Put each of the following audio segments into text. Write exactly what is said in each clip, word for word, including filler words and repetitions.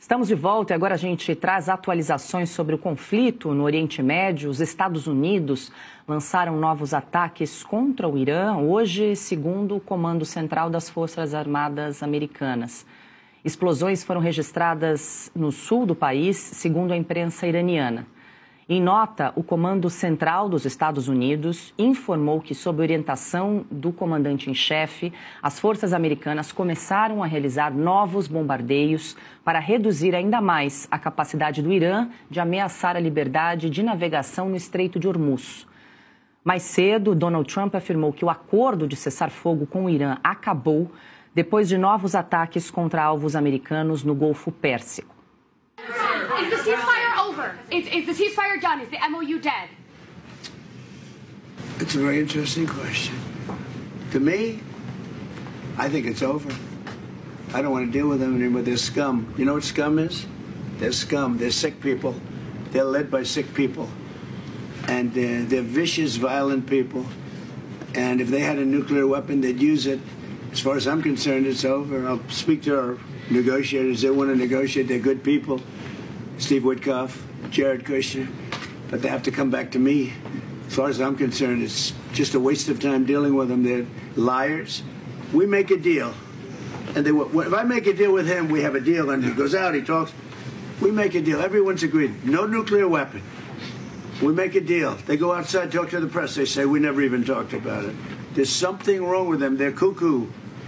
Estamos de volta e agora a gente traz atualizações sobre o conflito no Oriente Médio. Os Estados Unidos lançaram novos ataques contra o Irã hoje, segundo o Comando Central das Forças Armadas Americanas. Explosões foram registradas no sul do país, segundo a imprensa iraniana. Em nota, o Comando Central dos Estados Unidos informou que, sob orientação do comandante-em-chefe, as forças americanas começaram a realizar novos bombardeios para reduzir ainda mais a capacidade do Irã de ameaçar a liberdade de navegação no Estreito de Hormuz. Mais cedo, Donald Trump afirmou que o acordo de cessar-fogo com o Irã acabou depois de novos ataques contra alvos americanos no Golfo Pérsico. Is the ceasefire over? Is, is the ceasefire done? Is the M O U dead? It's a very interesting question. To me, I think it's over. I don't want to deal with them anymore. They're scum. You know what scum is? They're scum. They're sick people. They're led by sick people. And uh, they're vicious, violent people. And if they had a nuclear weapon, they'd use it. As far as I'm concerned, it's over. I'll speak to our negotiators. They want to negotiate. They're good people. Steve Witkoff, Jared Kushner. But they have to come back to me. As far as I'm concerned, it's just a waste of time dealing with them. They're liars. We make a deal. And they, if I make a deal with him, we have a deal. And he goes out, he talks. We make a deal. Everyone's agreed. No nuclear weapon. We make a deal. They go outside, talk to the press. They say, we never even talked about it. There's something wrong with them. They're cuckoo.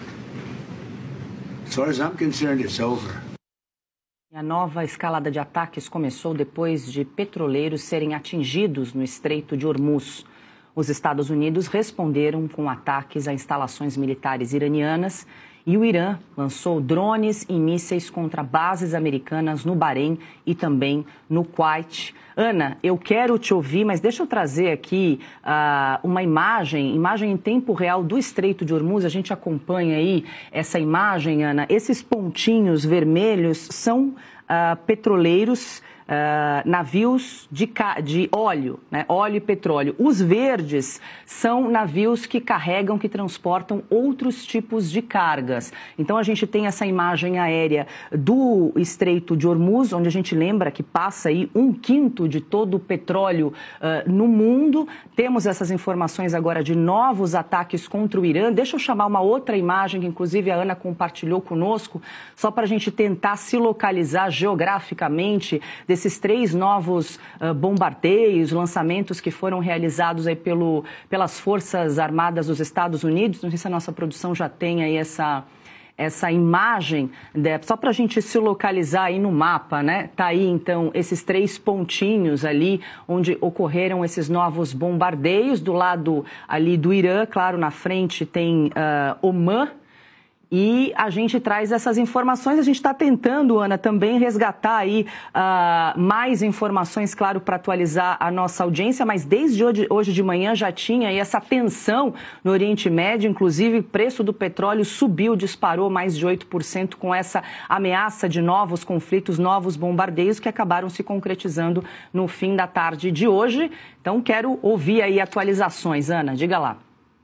As far as I'm concerned, it's over. A nova escalada de ataques começou depois de petroleiros serem atingidos no Estreito de Hormuz. Os Estados Unidos responderam com ataques a instalações militares iranianas e o Irã lançou drones e mísseis contra bases americanas no Bahrein e também no Kuwait. Ana, eu quero te ouvir, mas deixa eu trazer aqui uh, uma imagem, imagem em tempo real do Estreito de Hormuz. A gente acompanha aí essa imagem, Ana. Esses pontinhos vermelhos são uh, petroleiros, Uh, navios de, de óleo, né? Óleo e petróleo. Os verdes são navios que carregam, que transportam outros tipos de cargas. Então a gente tem essa imagem aérea do Estreito de Hormuz, onde a gente lembra que passa aí um quinto de todo o petróleo uh, no mundo. Temos essas informações agora de novos ataques contra o Irã. Deixa eu chamar uma outra imagem que inclusive a Ana compartilhou conosco, só para a gente tentar se localizar geograficamente desses três novos uh, bombardeios, lançamentos que foram realizados aí pelo, pelas Forças Armadas dos Estados Unidos. Não sei se a nossa produção já tem aí essa, essa imagem, né? Só para a gente se localizar aí no mapa, né? Tá aí, então, esses três pontinhos ali onde ocorreram esses novos bombardeios. Do lado ali do Irã, claro, na frente tem uh, Omã. E a gente traz essas informações, a gente está tentando, Ana, também resgatar aí uh, mais informações, claro, para atualizar a nossa audiência, mas desde hoje, hoje de manhã já tinha aí essa tensão no Oriente Médio, inclusive o preço do petróleo subiu, disparou mais de oito por cento com essa ameaça de novos conflitos, novos bombardeios que acabaram se concretizando no fim da tarde de hoje. Então quero ouvir aí atualizações, Ana, diga lá.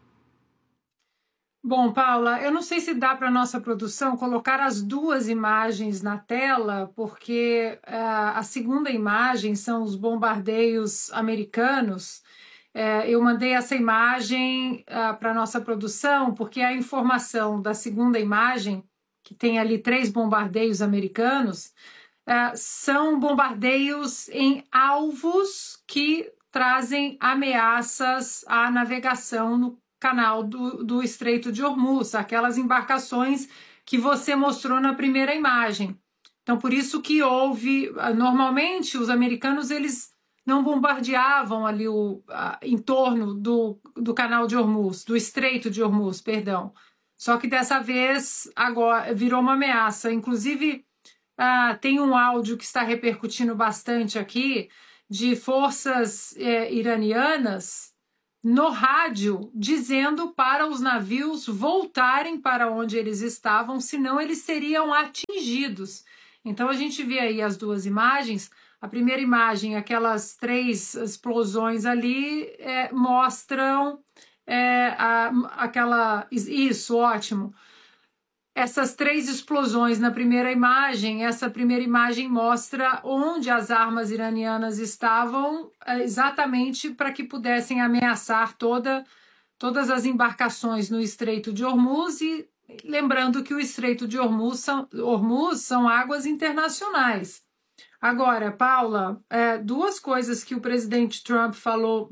Bom, Paula, eu não sei se dá para a nossa produção colocar as duas imagens na tela, porque uh, a segunda imagem são os bombardeios americanos. Uh, eu mandei essa imagem uh, para a nossa produção, porque a informação da segunda imagem, que tem ali três bombardeios americanos, uh, são bombardeios em alvos que trazem ameaças à navegação no canal do, do Estreito de Hormuz, aquelas embarcações que você mostrou na primeira imagem. Então, por isso que houve, normalmente os americanos eles não bombardeavam ali o a, em torno do, do canal de Hormuz, do Estreito de Hormuz, perdão. Só que dessa vez agora virou uma ameaça. Inclusive, ah, tem um áudio que está repercutindo bastante aqui de forças eh, iranianas no rádio, dizendo para os navios voltarem para onde eles estavam, senão eles seriam atingidos. Então a gente vê aí as duas imagens. A primeira imagem, aquelas três explosões ali, é, mostram é, a, aquela... Isso, ótimo. essas três explosões na primeira imagem, essa primeira imagem mostra onde as armas iranianas estavam, exatamente para que pudessem ameaçar toda, todas as embarcações no Estreito de Hormuz, e lembrando que o Estreito de Hormuz são, Hormuz são águas internacionais. Agora, Paula, é, duas coisas que o presidente Trump falou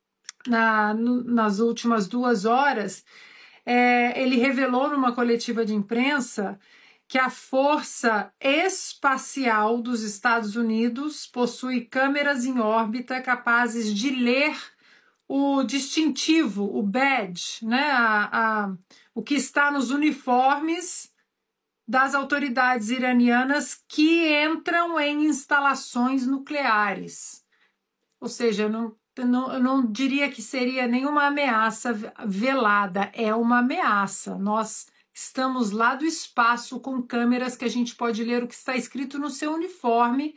na, no, nas últimas duas horas. É, ele revelou numa coletiva de imprensa que a Força Espacial dos Estados Unidos possui câmeras em órbita capazes de ler o distintivo, o badge, né, a, a, o que está nos uniformes das autoridades iranianas que entram em instalações nucleares. Ou seja, não Eu não, eu não diria que seria nenhuma ameaça velada, é uma ameaça. Nós estamos lá do espaço com câmeras que a gente pode ler o que está escrito no seu uniforme,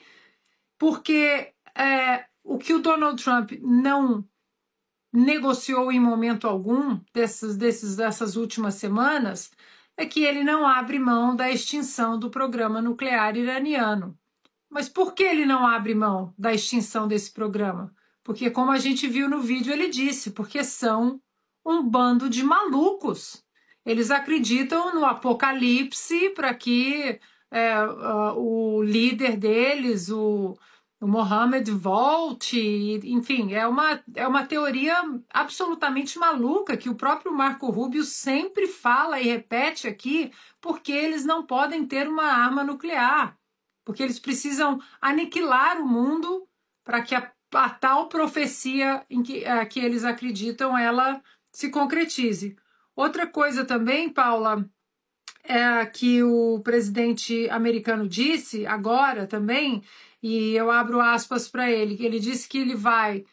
porque é, o que o Donald Trump não negociou em momento algum dessas, desses, dessas últimas semanas é que ele não abre mão da extinção do programa nuclear iraniano. Mas por que ele não abre mão da extinção desse programa? Porque, como a gente viu no vídeo, ele disse, porque são um bando de malucos. Eles acreditam no apocalipse para que é, uh, o líder deles, o, o Mohammed, volte. Enfim, é uma, é uma teoria absolutamente maluca que o próprio Marco Rubio sempre fala e repete aqui, porque eles não podem ter uma arma nuclear. Porque eles precisam aniquilar o mundo para que a a tal profecia em que, a, que eles acreditam, ela se concretize. Outra coisa também, Paula, é que o presidente americano disse agora também, e eu abro aspas para ele, que ele disse que ele vai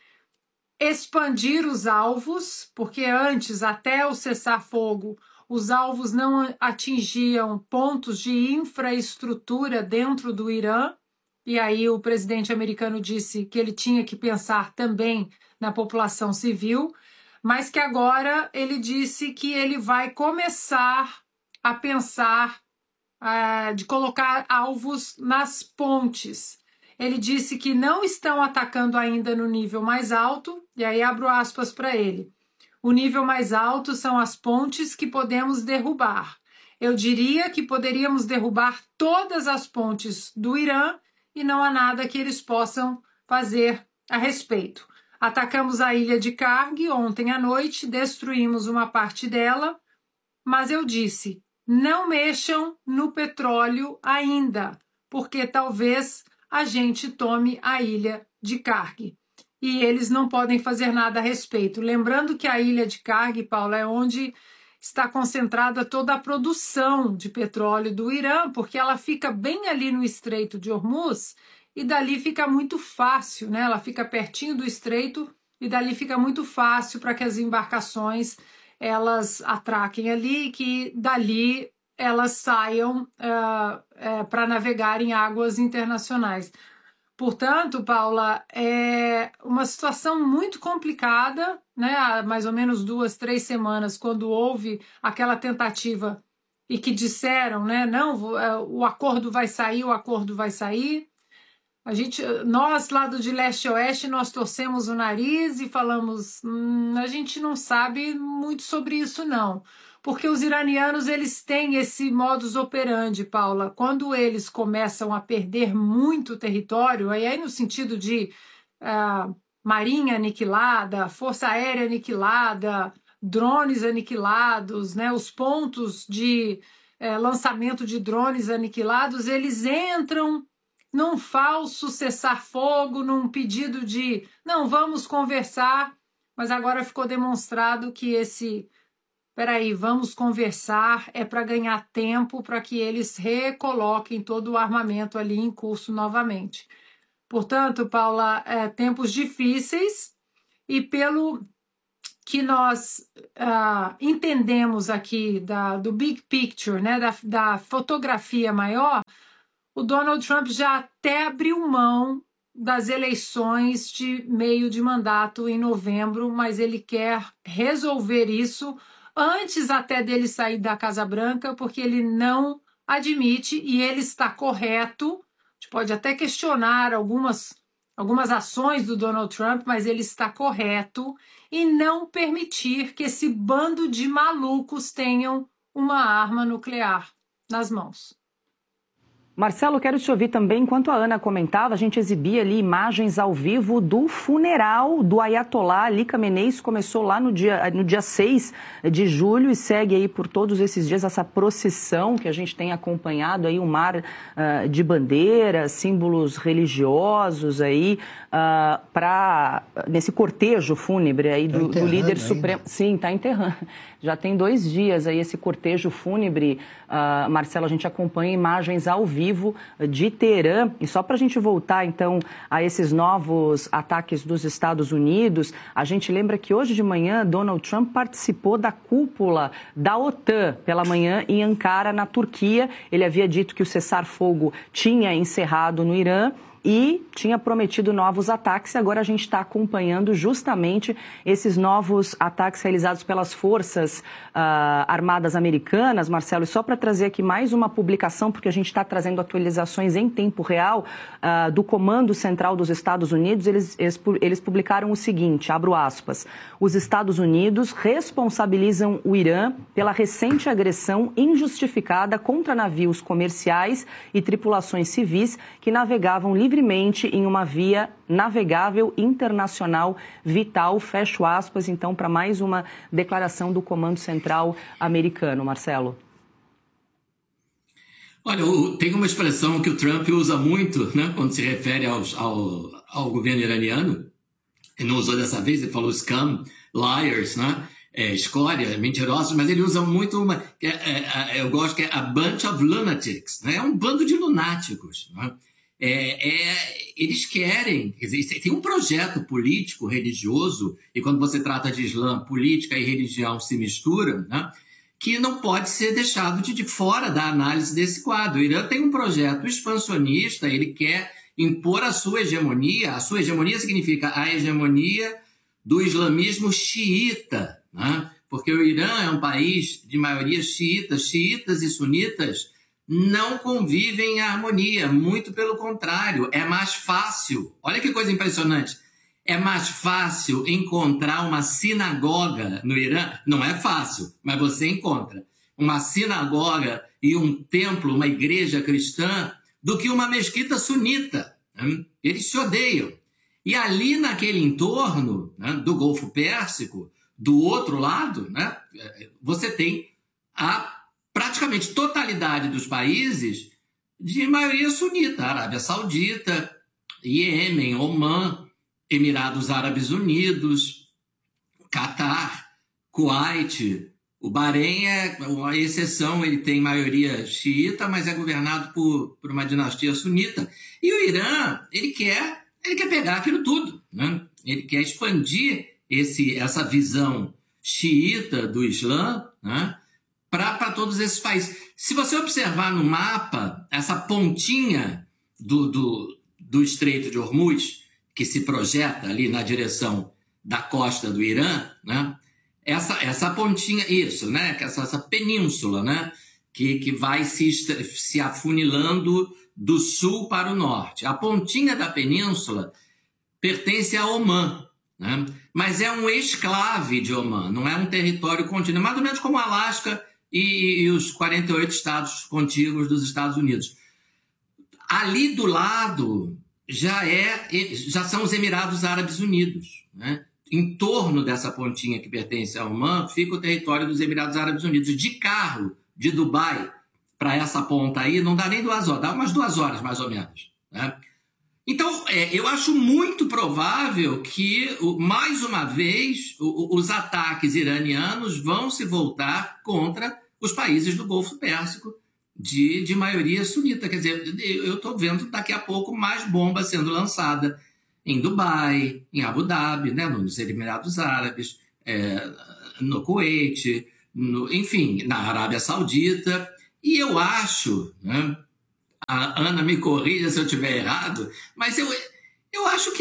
expandir os alvos, porque antes, até o cessar-fogo, os alvos não atingiam pontos de infraestrutura dentro do Irã. E aí o presidente americano disse que ele tinha que pensar também na população civil, mas que agora ele disse que ele vai começar a pensar uh, de colocar alvos nas pontes. Ele disse que não estão atacando ainda no nível mais alto, e aí abro aspas para ele. O nível mais alto são as pontes que podemos derrubar. Eu diria que poderíamos derrubar todas as pontes do Irã, e não há nada que eles possam fazer a respeito. Atacamos a ilha de Karg ontem à noite, destruímos uma parte dela, mas eu disse, não mexam no petróleo ainda, porque talvez a gente tome a ilha de Karg. E eles não podem fazer nada a respeito. Lembrando que a ilha de Karg, Paula, é onde está concentrada toda a produção de petróleo do Irã, porque ela fica bem ali no Estreito de Hormuz e dali fica muito fácil, né? Ela fica pertinho do estreito e dali fica muito fácil para que as embarcações elas atraquem ali e que dali elas saiam uh, uh, para navegar em águas internacionais. Portanto, Paula, é uma situação muito complicada, né? Há mais ou menos duas, três semanas, quando houve aquela tentativa e que disseram, né? Não, o acordo vai sair, o acordo vai sair. A gente, nós, lado de leste a oeste, nós torcemos o nariz e falamos, hum, a gente não sabe muito sobre isso, não. Porque os iranianos, eles têm esse modus operandi, Paula. Quando eles começam a perder muito território, aí, aí no sentido de uh, marinha aniquilada, força aérea aniquilada, drones aniquilados, né, os pontos de uh, lançamento de drones aniquilados, eles entram num falso cessar-fogo, num pedido de, não, vamos conversar, mas agora ficou demonstrado que esse... Peraí, vamos conversar, é para ganhar tempo para que eles recoloquem todo o armamento ali em curso novamente. Portanto, Paula, é, tempos difíceis e pelo que nós uh, entendemos aqui da, do big picture, né, da, da fotografia maior, o Donald Trump já até abriu mão das eleições de meio de mandato em novembro, mas ele quer resolver isso antes até dele sair da Casa Branca, porque ele não admite, e ele está correto, a gente pode até questionar algumas, algumas ações do Donald Trump, mas ele está correto em não permitir que esse bando de malucos tenham uma arma nuclear nas mãos. Marcelo, quero te ouvir também. Enquanto a Ana comentava, a gente exibia ali imagens ao vivo do funeral do Ayatollah Ali Khamenei. Começou lá no dia, no dia seis de julho e segue aí por todos esses dias essa procissão que a gente tem acompanhado aí, um mar uh, de bandeiras, símbolos religiosos aí, uh, pra, nesse cortejo fúnebre aí do, do líder supremo. Sim, está enterrando. Já tem dois dias aí esse cortejo fúnebre. Uh, Marcelo, a gente acompanha imagens ao vivo de Teherã. E só para a gente voltar, então, a esses novos ataques dos Estados Unidos, a gente lembra que hoje de manhã Donald Trump participou da cúpula da OTAN pela manhã em Ankara, na Turquia. Ele havia dito que o cessar-fogo tinha encerrado no Irã e tinha prometido novos ataques. Agora a gente está acompanhando justamente esses novos ataques realizados pelas forças uh, armadas americanas, Marcelo. E só para trazer aqui mais uma publicação, porque a gente está trazendo atualizações em tempo real uh, do Comando Central dos Estados Unidos, eles, eles, eles publicaram o seguinte, abro aspas: os Estados Unidos responsabilizam o Irã pela recente agressão injustificada contra navios comerciais e tripulações civis que navegavam livremente livremente em uma via navegável internacional vital, fecho aspas, então, para mais uma declaração do Comando Central americano. Marcelo. Olha, tem uma expressão que o Trump usa muito, né, quando se refere aos, ao, ao governo iraniano. Ele não usou dessa vez, ele falou scum, liars, né? É, escória, mentirosos, mas ele usa muito uma, é, é, eu gosto que é a bunch of lunatics, né? É um bando de lunáticos, né? É, é, eles querem, quer dizer, tem um projeto político, religioso, e quando você trata de Islã, política e religião se misturam, né, que não pode ser deixado de, de fora da análise desse quadro. O Irã tem um projeto expansionista, ele quer impor a sua hegemonia. A sua hegemonia significa a hegemonia do islamismo xiita, né, porque o Irã é um país de maioria xiita, xiitas e sunitas não convivem em harmonia, muito pelo contrário, é mais fácil, olha que coisa impressionante, é mais fácil encontrar uma sinagoga no Irã, não é fácil, mas você encontra uma sinagoga e um templo, uma igreja cristã, do que uma mesquita sunita, né? Eles se odeiam, e ali naquele entorno, né, do Golfo Pérsico, do outro lado, né, você tem a praticamente totalidade dos países de maioria sunita, Arábia Saudita, Iêmen, Omã, Emirados Árabes Unidos, Catar, Kuwait. O Bahrein é uma exceção, ele tem maioria xiita, mas é governado por, por uma dinastia sunita. E o Irã, ele quer, ele quer pegar aquilo tudo, né? Ele quer expandir esse, essa visão xiita do Islã, né, para todos esses países. Se você observar no mapa, essa pontinha do, do, do Estreito de Hormuz, que se projeta ali na direção da costa do Irã, né? Essa, essa pontinha, isso, né? Essa, essa península, né? Que, que vai se, se afunilando do sul para o norte. A pontinha da península pertence a Omã, né? Mas é um exclave de Omã, não é um território contínuo, mais ou menos como o Alasca e, e os quarenta e oito estados contíguos dos Estados Unidos. Ali do lado já, é, já são os Emirados Árabes Unidos, né? Em torno dessa pontinha que pertence a Omã fica o território dos Emirados Árabes Unidos. De carro, de Dubai para essa ponta aí, não dá nem duas horas, dá umas duas horas mais ou menos, né? Então, é, eu acho muito provável que, mais uma vez, os ataques iranianos vão se voltar contra os países do Golfo Pérsico de, de maioria sunita. Quer dizer, eu estou vendo daqui a pouco mais bomba sendo lançada em Dubai, em Abu Dhabi, né, nos Emirados Árabes, é, no Kuwait, no, enfim, na Arábia Saudita. E eu acho, né, a Ana me corrija se eu estiver errado, mas eu, eu acho que do,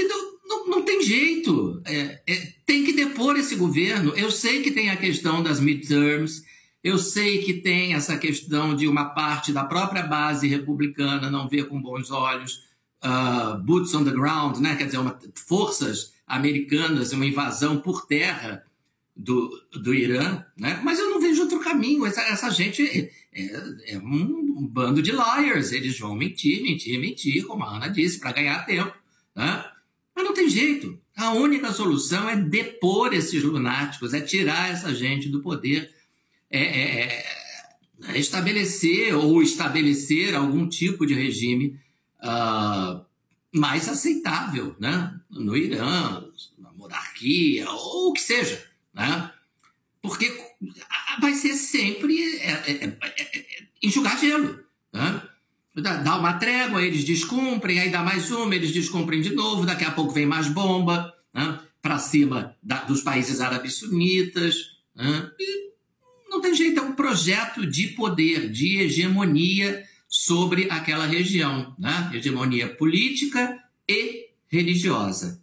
não, não tem jeito. É, é, tem que depor esse governo. Eu sei que tem a questão das midterms, eu sei que tem essa questão de uma parte da própria base republicana não ver com bons olhos uh, boots on the ground, né? Quer dizer, uma, forças americanas, uma invasão por terra do, do Irã, né? Mas eu não vejo outro caminho. Essa, essa gente é, é, é um, um bando de liars. Eles vão mentir, mentir, mentir, como a Ana disse, para ganhar tempo, né? Mas não tem jeito. A única solução é depor esses lunáticos, é tirar essa gente do poder. É, é, é estabelecer ou estabelecer algum tipo de regime uh, mais aceitável, né? No Irã, na monarquia, ou o que seja, né? Porque vai ser sempre é, é, é, é, enxugar gelo, né? Dá uma trégua, eles descumprem, aí dá mais uma, eles descumprem de novo, daqui a pouco vem mais bomba, né? Para cima da, dos países árabes sunitas, né? E não tem jeito, é um projeto de poder, de hegemonia sobre aquela região, né? Hegemonia política e religiosa.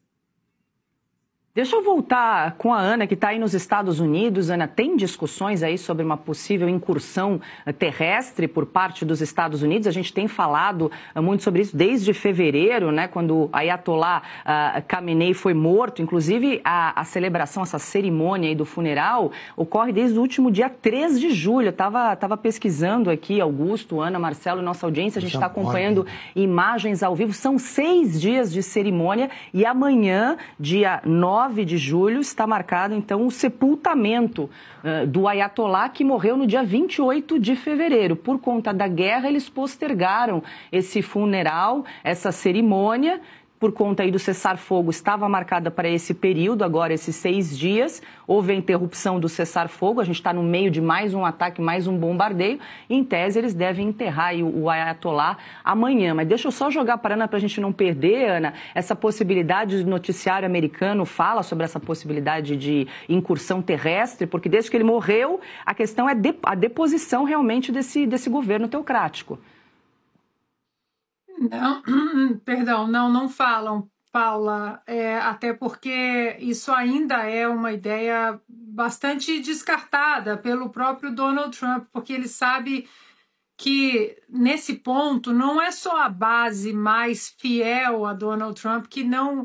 Deixa eu voltar com a Ana, que está aí nos Estados Unidos. Ana, tem discussões aí sobre uma possível incursão terrestre por parte dos Estados Unidos? A gente tem falado muito sobre isso desde fevereiro, né, quando Ayatollah uh, Khamenei foi morto. Inclusive, a, a celebração, essa cerimônia aí do funeral, ocorre desde o último dia três de julho. Eu estava tava pesquisando aqui, Augusto, Ana, Marcelo, nossa audiência. A gente está acompanhando imagens ao vivo. São seis dias de cerimônia e amanhã, dia nove de julho, está marcado, então, o sepultamento uh, do Ayatollah, que morreu no dia vinte e oito de fevereiro. Por conta da guerra, eles postergaram esse funeral, essa cerimônia. Por conta aí do cessar-fogo, estava marcada para esse período, agora esses seis dias. Houve a interrupção do cessar-fogo, a gente está no meio de mais um ataque, mais um bombardeio. Em tese, eles devem enterrar aí o Ayatollah amanhã. Mas deixa eu só jogar para a Ana, para a gente não perder, Ana, essa possibilidade do noticiário americano fala sobre essa possibilidade de incursão terrestre, porque desde que ele morreu, a questão é a deposição realmente desse, desse governo teocrático. Não, perdão, não, não falam, Paula, é, até porque isso ainda é uma ideia bastante descartada pelo próprio Donald Trump, porque ele sabe que nesse ponto não é só a base mais fiel a Donald Trump que não,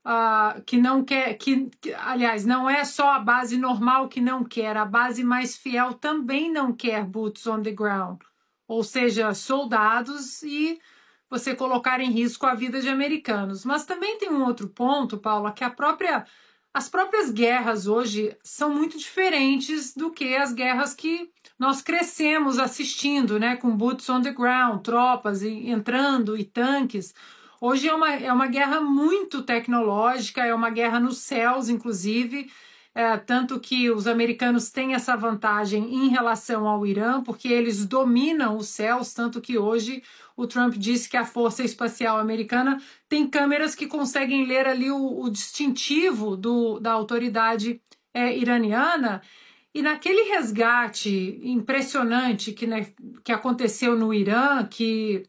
uh, que não quer, que, que, aliás, não é só a base normal que não quer, a base mais fiel também não quer boots on the ground, ou seja, soldados e você colocar em risco a vida de americanos. Mas também tem um outro ponto, Paula, que a própria, as próprias guerras hoje são muito diferentes do que as guerras que nós crescemos assistindo, né, com boots on the ground, tropas entrando e tanques. Hoje é uma, é uma guerra muito tecnológica, é uma guerra nos céus, inclusive, é, tanto que os americanos têm essa vantagem em relação ao Irã, porque eles dominam os céus, tanto que hoje o Trump disse que a Força Espacial Americana tem câmeras que conseguem ler ali o, o distintivo do, da autoridade é, iraniana. E naquele resgate impressionante que, né, que aconteceu no Irã, que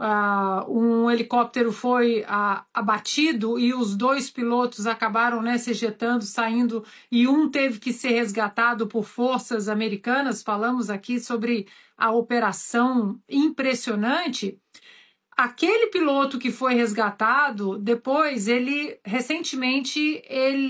uh, um helicóptero foi uh, abatido e os dois pilotos acabaram, né, se ejetando, saindo, e um teve que ser resgatado por forças americanas. Falamos aqui sobre a operação impressionante. Aquele piloto que foi resgatado, depois, ele, recentemente,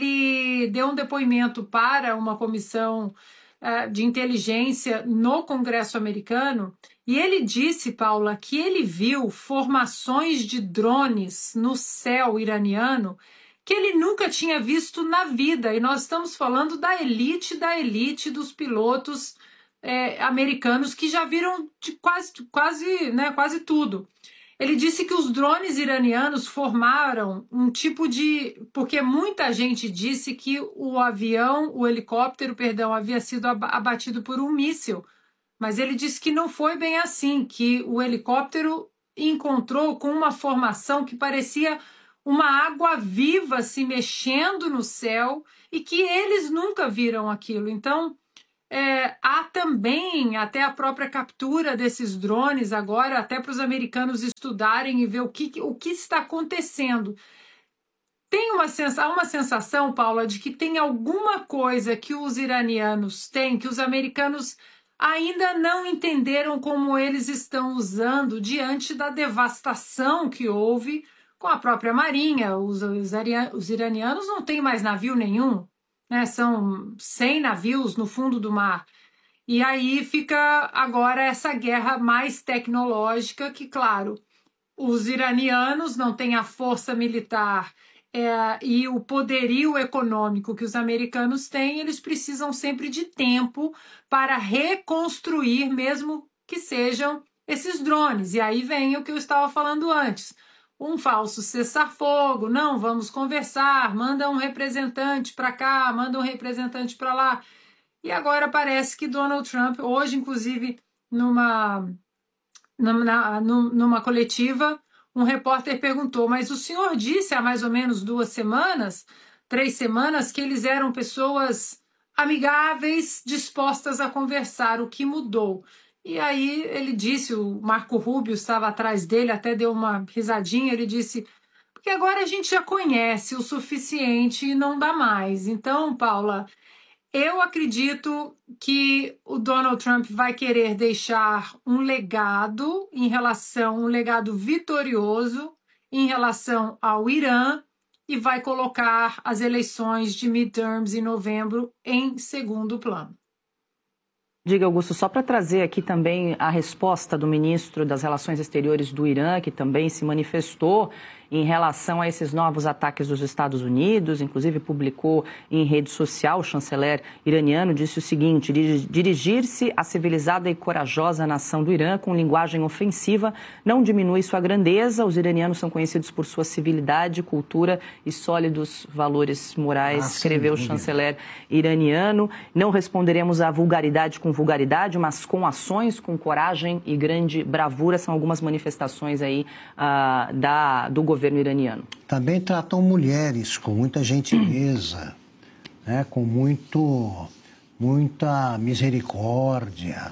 ele deu um depoimento para uma comissão uh, de inteligência no Congresso americano, e ele disse, Paula, que ele viu formações de drones no céu iraniano que ele nunca tinha visto na vida, e nós estamos falando da elite da elite dos pilotos É, americanos que já viram de quase, quase, né, quase tudo. Ele disse que os drones iranianos formaram um tipo de... Porque muita gente disse que o avião, o helicóptero, perdão, havia sido abatido por um míssil. Mas ele disse que não foi bem assim, que o helicóptero encontrou com uma formação que parecia uma água viva se mexendo no céu e que eles nunca viram aquilo. Então, É, há também até a própria captura desses drones agora, até para os americanos estudarem e ver o que, o que está acontecendo. tem uma sensação, uma sensação, Paula, de que tem alguma coisa que os iranianos têm, que os americanos ainda não entenderam como eles estão usando diante da devastação que houve com a própria marinha. Os, os, os iranianos não têm mais navio nenhum, né? São cem navios no fundo do mar. E aí fica agora essa guerra mais tecnológica que, claro, os iranianos não têm a força militar é, e o poderio econômico que os americanos têm, eles precisam sempre de tempo para reconstruir, mesmo que sejam esses drones. E aí vem o que eu estava falando antes. Um falso cessar-fogo, não, vamos conversar, manda um representante para cá, manda um representante para lá. E agora parece que Donald Trump, hoje inclusive numa, numa, numa coletiva, um repórter perguntou, mas o senhor disse há mais ou menos duas semanas, três semanas, que eles eram pessoas amigáveis, dispostas a conversar, o que mudou? E aí ele disse, o Marco Rubio estava atrás dele, até deu uma risadinha, ele disse, porque agora a gente já conhece o suficiente e não dá mais. Então, Paula, eu acredito que o Donald Trump vai querer deixar um legado em relação, um legado vitorioso em relação ao Irã e vai colocar as eleições de midterms em novembro em segundo plano. Diga, Augusto, só para trazer aqui também a resposta do ministro das Relações Exteriores do Irã, que também se manifestou em relação a esses novos ataques dos Estados Unidos, inclusive publicou em rede social, o chanceler iraniano disse o seguinte, dirigir-se à civilizada e corajosa nação do Irã com linguagem ofensiva não diminui sua grandeza, os iranianos são conhecidos por sua civilidade, cultura e sólidos valores morais, ah, escreveu sim, o chanceler iraniano. Não responderemos à vulgaridade com vulgaridade, mas com ações, com coragem e grande bravura, são algumas manifestações aí uh, da, do governo governo iraniano. Também tratam mulheres com muita gentileza, né, com muito, muita misericórdia.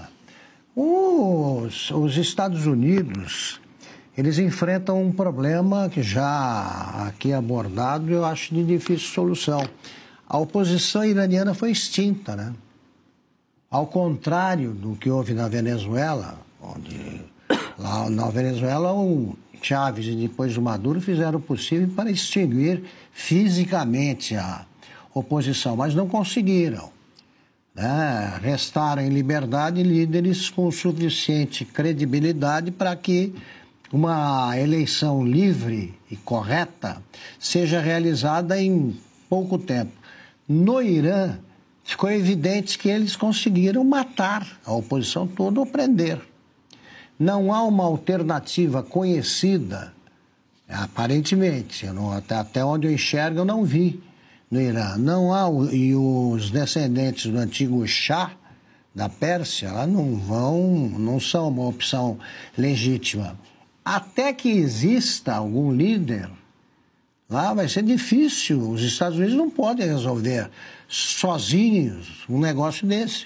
Os, os Estados Unidos, eles enfrentam um problema que já aqui abordado, eu acho de difícil solução. A oposição iraniana foi extinta, né? Ao contrário do que houve na Venezuela, onde lá na Venezuela o Chávez e depois o Maduro fizeram o possível para extinguir fisicamente a oposição, mas não conseguiram. Né? Restaram em liberdade líderes com suficiente credibilidade para que uma eleição livre e correta seja realizada em pouco tempo. No Irã, ficou evidente que eles conseguiram matar a oposição toda ou prender. Não há uma alternativa conhecida, aparentemente, eu não, até, até onde eu enxergo eu não vi no Irã. Não há, e os descendentes do antigo Shah da Pérsia lá não vão, não são uma opção legítima. Até que exista algum líder, lá vai ser difícil. Os Estados Unidos não podem resolver sozinhos um negócio desse.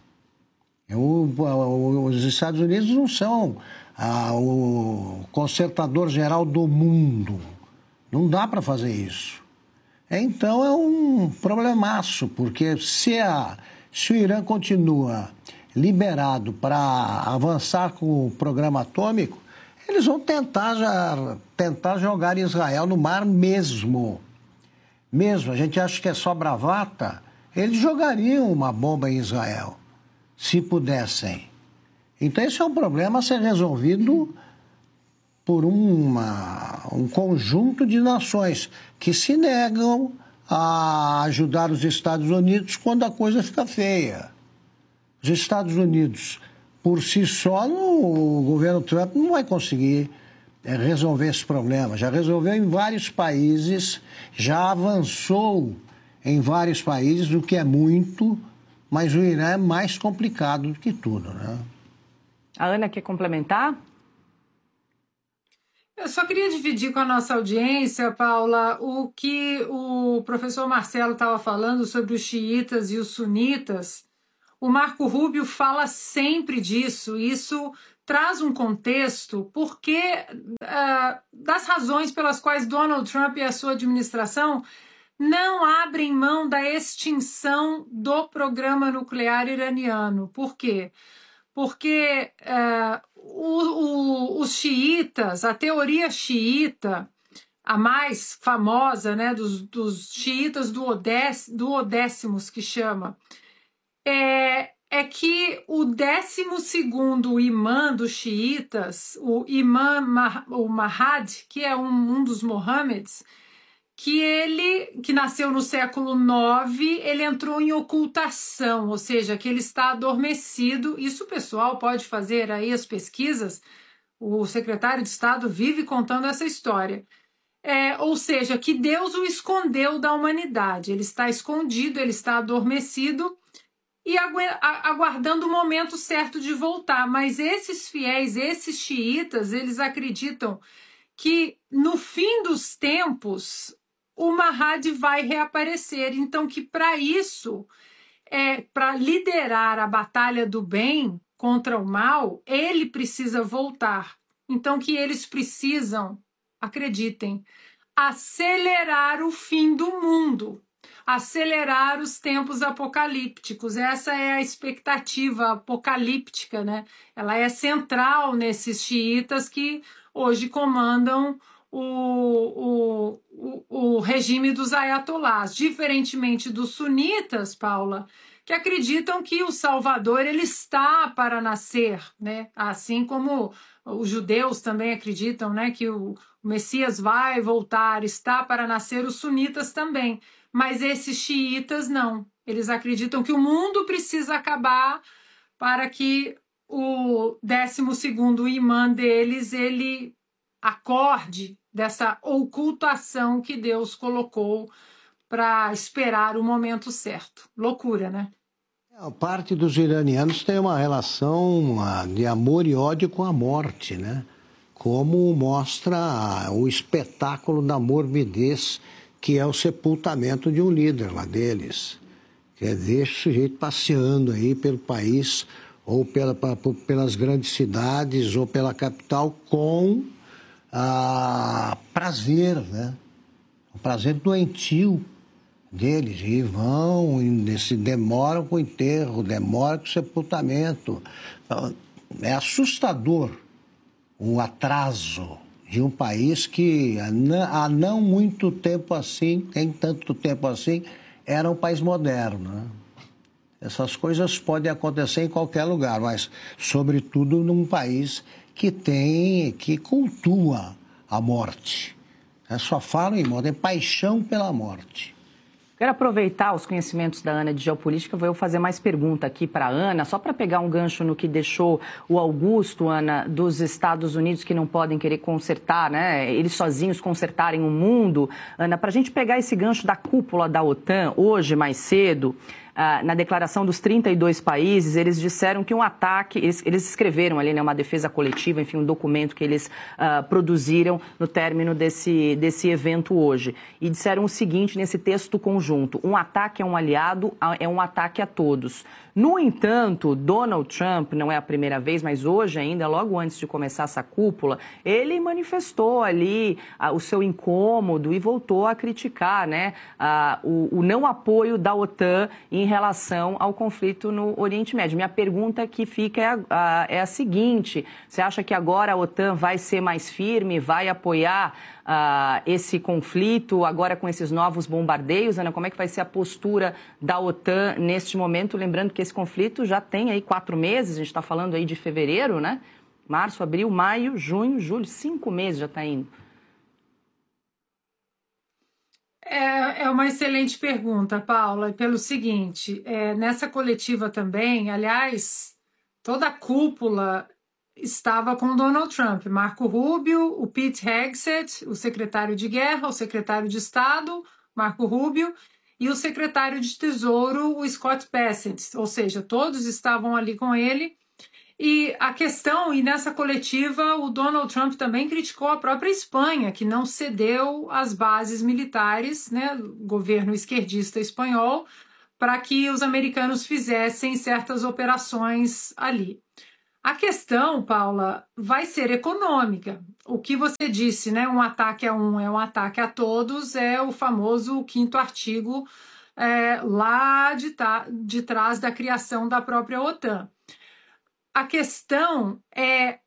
O, os Estados Unidos não são ah, o consertador geral do mundo. Não dá para fazer isso. Então é um problemaço, porque se, a, se o Irã continua liberado para avançar com o programa atômico, eles vão tentar, já, tentar jogar Israel no mar mesmo. Mesmo, a gente acha que é só bravata, eles jogariam uma bomba em Israel, se pudessem. Então esse é um problema a ser resolvido por uma, um conjunto de nações que se negam a ajudar os Estados Unidos quando a coisa fica feia. Os Estados Unidos, por si só, no, o governo Trump não vai conseguir é, resolver esse problema. Já resolveu em vários países, já avançou em vários países, o que é muito, mas o Irã é mais complicado do que tudo, né? A Ana quer complementar? Eu só queria dividir com a nossa audiência, Paula, o que o professor Marcelo estava falando sobre os xiitas e os sunitas. O Marco Rubio fala sempre disso. Isso traz um contexto porque uh, das razões pelas quais Donald Trump e a sua administração não abrem mão da extinção do programa nuclear iraniano. Por quê? Porque uh, o, o, os xiitas, a teoria xiita, a mais famosa, né, dos, dos xiitas do, odés, do Odécimos, que chama, é, é que o décimo segundo imã dos xiitas, o imã o Mahdi, que é um, um dos Mohammeds, que ele, que nasceu no século nove, ele entrou em ocultação, ou seja, que ele está adormecido. Isso o pessoal pode fazer aí as pesquisas, o secretário de Estado vive contando essa história. É, ou seja, que Deus o escondeu da humanidade, ele está escondido, ele está adormecido e aguardando o momento certo de voltar. Mas esses fiéis, esses xiitas, eles acreditam que no fim dos tempos o Mahdi vai reaparecer. Então, que para isso, é, para liderar a batalha do bem contra o mal, ele precisa voltar. Então, que eles precisam, acreditem, acelerar o fim do mundo, acelerar os tempos apocalípticos. Essa é a expectativa apocalíptica, né? Ela é central nesses xiitas que hoje comandam o, o, o, o regime dos ayatolás, diferentemente dos sunitas, Paula, que acreditam que o Salvador ele está para nascer, né? Assim como os judeus também acreditam, né, que o Messias vai voltar, está para nascer, os sunitas também. Mas esses xiitas não. Eles acreditam que o mundo precisa acabar para que o décimo segundo imã deles ele acorde dessa ocultação que Deus colocou para esperar o momento certo. Loucura, né? A parte dos iranianos tem uma relação de amor e ódio com a morte, né? Como mostra o espetáculo da morbidez que é o sepultamento de um líder lá deles. Que deixa o sujeito passeando aí pelo país, ou pela, pelas grandes cidades, ou pela capital, com ah, prazer, né? O prazer doentio deles, e vão, e se demoram com o enterro, demoram com o sepultamento. É assustador o atraso de um país que há não muito tempo assim, nem tanto tempo assim, era um país moderno, né? Essas coisas podem acontecer em qualquer lugar, mas sobretudo num país que tem, que cultua a morte. É, só falam em morte, tem paixão pela morte. Quero aproveitar os conhecimentos da Ana de geopolítica, vou eu fazer mais pergunta aqui para a Ana, só para pegar um gancho no que deixou o Augusto, Ana, dos Estados Unidos, que não podem querer consertar, né, eles sozinhos consertarem o mundo. Ana, para a gente pegar esse gancho da cúpula da OTAN, hoje, mais cedo, ah, na declaração dos trinta e dois países, eles disseram que um ataque, eles, eles escreveram ali, né, uma defesa coletiva, enfim, um documento que eles ah, produziram no término desse, desse evento hoje. E disseram o seguinte nesse texto conjunto: um ataque a um aliado é um ataque a todos. No entanto, Donald Trump, não é a primeira vez, mas hoje ainda, logo antes de começar essa cúpula, ele manifestou ali ah, o seu incômodo e voltou a criticar, né, ah, o, o não apoio da OTAN em relação ao conflito no Oriente Médio. Minha pergunta que fica é a, a, é a seguinte: você acha que agora a OTAN vai ser mais firme, vai apoiar Uh, esse conflito, agora com esses novos bombardeios? Ana, como é que vai ser a postura da OTAN neste momento? Lembrando que esse conflito já tem aí quatro meses, a gente está falando aí de fevereiro, né? Março, abril, maio, junho, julho, cinco meses já está indo. É, é uma excelente pergunta, Paula, pelo seguinte, é, nessa coletiva também, aliás, toda a cúpula estava com Donald Trump, Marco Rubio, o Pete Hegseth, o secretário de Guerra, o secretário de Estado, Marco Rubio, e o secretário de Tesouro, o Scott Bessent, ou seja, todos estavam ali com ele. E a questão, e nessa coletiva, o Donald Trump também criticou a própria Espanha, que não cedeu às bases militares, né, o governo esquerdista espanhol, para que os americanos fizessem certas operações ali. A questão, Paula, vai ser econômica. O que você disse, né? Um ataque a um é um ataque a todos, é o famoso quinto artigo é, lá de, de trás da criação da própria OTAN. A questão é